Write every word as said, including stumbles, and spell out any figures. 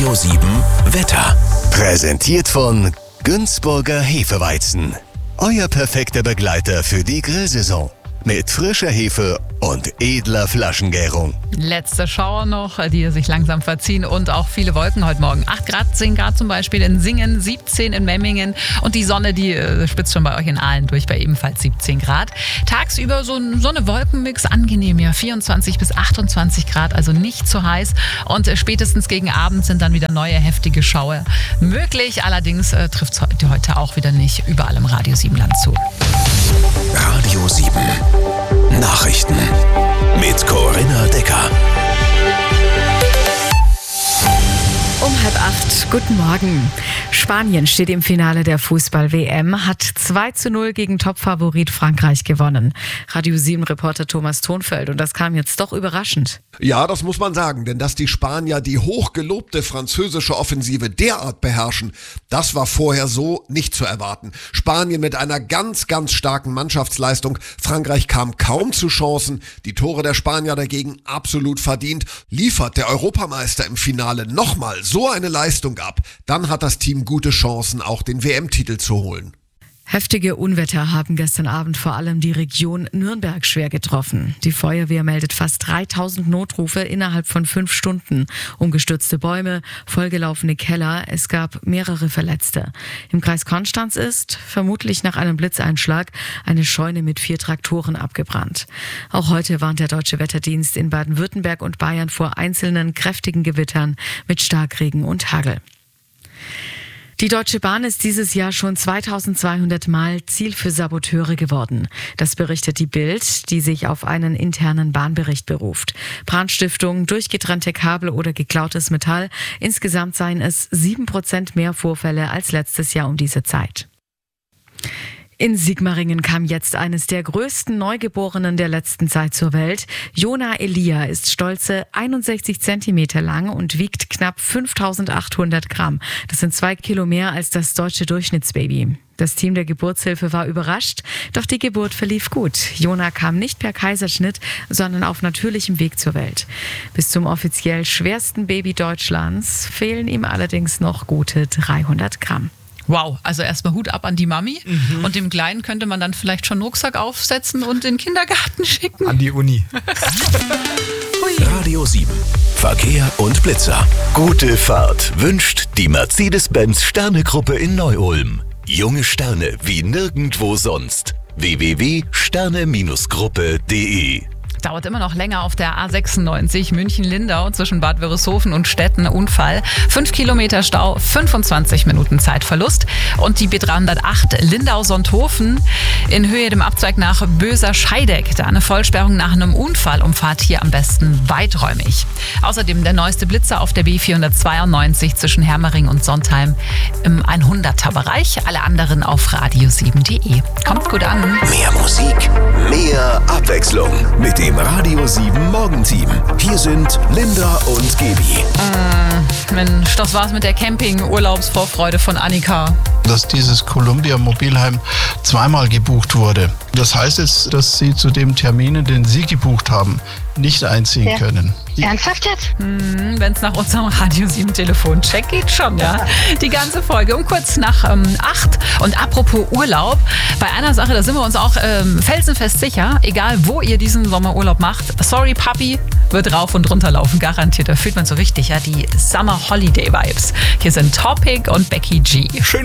Radio sieben Wetter. Präsentiert von Günzburger Hefeweizen. Euer perfekter Begleiter für die Grillsaison. Mit frischer Hefe und edler Flaschengärung. Letzte Schauer noch, die sich langsam verziehen und auch viele Wolken heute Morgen. acht Grad, zehn Grad zum Beispiel in Singen, siebzehn in Memmingen und die Sonne, die äh, spitzt schon bei euch in Aalen durch, bei ebenfalls siebzehn Grad. Tagsüber so ein Sonne-Wolken-Mix, angenehm, ja, vierundzwanzig bis achtundzwanzig Grad, also nicht zu heiß. Und äh, spätestens gegen Abend sind dann wieder neue heftige Schauer möglich. Allerdings äh, trifft es heute, heute auch wieder nicht überall im Radio sieben Land zu. Radio sieben Nachrichten mit Corinna Decker. Um halb acht, guten Morgen. Spanien steht im Finale der Fußball-W M, hat zwei zu null gegen Topfavorit Frankreich gewonnen. Radio sieben-Reporter Thomas Thonfeld, und das kam jetzt doch überraschend. Ja, das muss man sagen, denn dass die Spanier die hochgelobte französische Offensive derart beherrschen, das war vorher so nicht zu erwarten. Spanien mit einer ganz, ganz starken Mannschaftsleistung. Frankreich kam kaum zu Chancen. Die Tore der Spanier dagegen absolut verdient. Liefert der Europameister im Finale nochmal so eine Leistung ab, dann hat das Team gute Chancen, auch den W M-Titel zu holen. Heftige Unwetter haben gestern Abend vor allem die Region Nürnberg schwer getroffen. Die Feuerwehr meldet fast dreitausend Notrufe innerhalb von fünf Stunden. Umgestürzte Bäume, vollgelaufene Keller, es gab mehrere Verletzte. Im Kreis Konstanz ist, vermutlich nach einem Blitzeinschlag, eine Scheune mit vier Traktoren abgebrannt. Auch heute warnt der Deutsche Wetterdienst in Baden-Württemberg und Bayern vor einzelnen kräftigen Gewittern mit Starkregen und Hagel. Die Deutsche Bahn ist dieses Jahr schon zweitausendzweihundert Mal Ziel für Saboteure geworden. Das berichtet die Bild, die sich auf einen internen Bahnbericht beruft. Brandstiftung, durchgetrennte Kabel oder geklautes Metall. Insgesamt seien es sieben Prozent mehr Vorfälle als letztes Jahr um diese Zeit. In Sigmaringen kam jetzt eines der größten Neugeborenen der letzten Zeit zur Welt. Jona Elia ist stolze einundsechzig Zentimeter lang und wiegt knapp fünftausendachthundert Gramm. Das sind zwei Kilo mehr als das deutsche Durchschnittsbaby. Das Team der Geburtshilfe war überrascht, doch die Geburt verlief gut. Jona kam nicht per Kaiserschnitt, sondern auf natürlichem Weg zur Welt. Bis zum offiziell schwersten Baby Deutschlands fehlen ihm allerdings noch gute dreihundert Gramm. Wow, also erstmal Hut ab an die Mami. Mhm. Und dem Kleinen könnte man dann vielleicht schon einen Rucksack aufsetzen und in den Kindergarten schicken. An die Uni. Radio sieben Verkehr und Blitzer. Gute Fahrt wünscht die Mercedes-Benz Sterne-Gruppe in Neu-Ulm. Junge Sterne wie nirgendwo sonst. w w w punkt sterne Gruppe punkt de. Dauert immer noch länger auf der A sechsundneunzig München-Lindau zwischen Bad Wörishofen und Stetten. Unfall. Fünf Kilometer Stau, fünfundzwanzig Minuten Zeitverlust. Und die B dreihundertacht Lindau-Sonthofen in Höhe dem Abzweig nach Böser-Scheideck. Da eine Vollsperrung nach einem Unfall, umfahrt hier am besten weiträumig. Außerdem der neueste Blitzer auf der B vierhundertzweiundneunzig zwischen Hermering und Sontheim im hunderter Bereich. Alle anderen auf radio sieben punkt de. Kommt gut an. Mehr Musik, mehr Abwechslung mit dem Radio sieben Morgenteam. Hier sind Linda und Gebi. Äh, Mensch, das war's mit der Camping-Urlaubsvorfreude von Annika. Dass dieses Columbia Mobilheim zweimal gebucht wurde. Das heißt jetzt, dass Sie zu dem Termin, den Sie gebucht haben, nicht einziehen ja. können. Ernsthaft jetzt? Hm, wenn es nach unserem Radio sieben Telefoncheck geht, schon, ja. Die ganze Folge um kurz nach ähm, acht. Und apropos Urlaub, bei einer Sache, da sind wir uns auch ähm, felsenfest sicher, egal wo ihr diesen Sommerurlaub macht, sorry Papi, wird rauf und runter laufen, garantiert. Da fühlt man so richtig, ja, die Summer Holiday Vibes. Hier sind Topic und Becky G. Schön